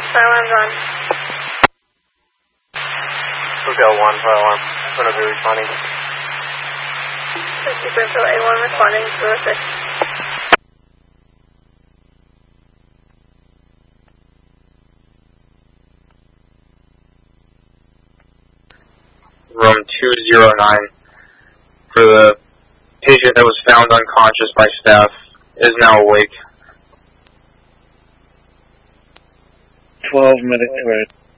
Fire alarm's on. Hotel 1, fire alarm. Gonna be responding. 50 Brimfield A1 responding, 06. Room 209 for the patient that was found unconscious by staff is now awake. 12 medic cleared.